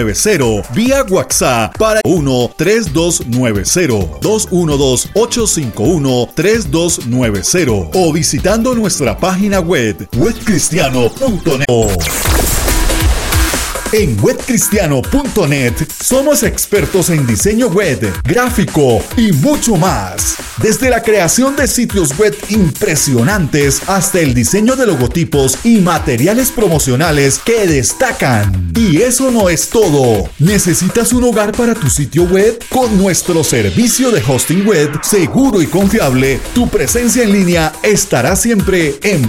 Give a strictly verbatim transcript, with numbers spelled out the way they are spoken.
nueve cero vía WhatsApp para uno tres dos nueve cero dos uno dos ocho cinco uno tres dos nueve cero o visitando nuestra página web web cristiano punto net. En web cristiano punto net somos expertos en diseño web, gráfico y mucho más. Desde la creación de sitios web impresionantes hasta el diseño de logotipos y materiales promocionales que destacan. Y eso no es todo. ¿Necesitas un hogar para tu sitio web? Con nuestro servicio de hosting web seguro y confiable, tu presencia en línea estará siempre en